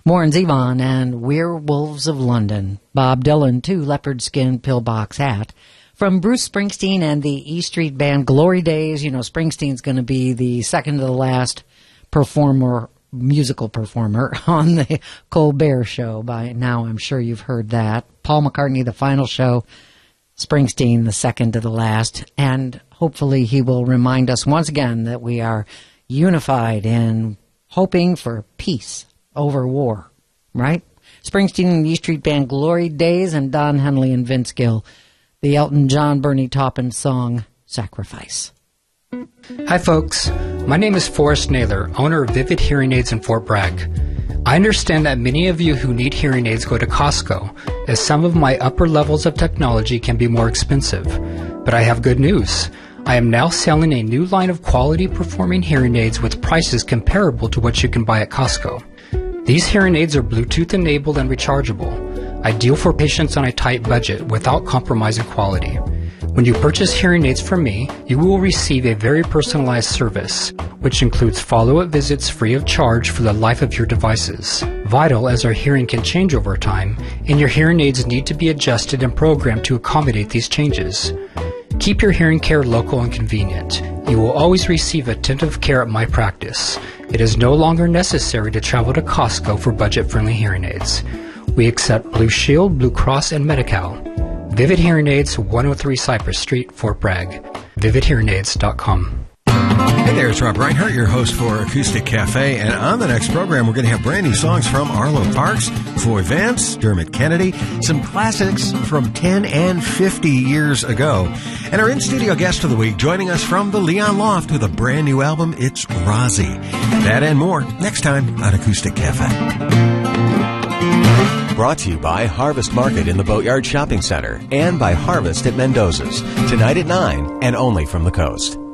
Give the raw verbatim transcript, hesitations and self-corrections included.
Warren Zevon and Werewolves of London. Bob Dylan, too, leopard skin pillbox hat. From Bruce Springsteen and the E Street Band, Glory Days. You know, Springsteen's going to be the second to the last performer, musical performer on the Colbert Show. By now, I'm sure you've heard that. Paul McCartney, the final show. Springsteen, the second to the last. And hopefully he will remind us once again that we are unified in hoping for peace over war, right? Springsteen and the E Street Band, Glory Days, and Don Henley and Vince Gill, the Elton John, Bernie Taupin song, Sacrifice. Hi folks, my name is Forrest Naylor, owner of Vivid Hearing Aids in Fort Bragg. I understand that many of you who need hearing aids go to Costco, as some of my upper levels of technology can be more expensive. But I have good news. I am now selling a new line of quality performing hearing aids with prices comparable to what you can buy at Costco. These hearing aids are Bluetooth enabled and rechargeable, ideal for patients on a tight budget without compromising quality. When you purchase hearing aids from me, you will receive a very personalized service, which includes follow-up visits free of charge for the life of your devices. Vital, as our hearing can change over time, and your hearing aids need to be adjusted and programmed to accommodate these changes. Keep your hearing care local and convenient. You will always receive attentive care at my practice. It is no longer necessary to travel to Costco for budget-friendly hearing aids. We accept Blue Shield, Blue Cross, and Medi-Cal. Vivid Hearing Aids, one oh three Cypress Street, Fort Bragg. vivid hearing aids dot com. Hey there, it's Rob Reinhardt, your host for Acoustic Cafe, and on the next program, we're going to have brand new songs from Arlo Parks, Floyd Vance, Dermot Kennedy, some classics from ten and fifty years ago, and our in-studio guest of the week joining us from the Leon Loft with a brand new album, it's Rozzy. That and more next time on Acoustic Cafe. Brought to you by Harvest Market in the Boatyard Shopping Center and by Harvest at Mendoza's. Tonight at nine and only from the coast.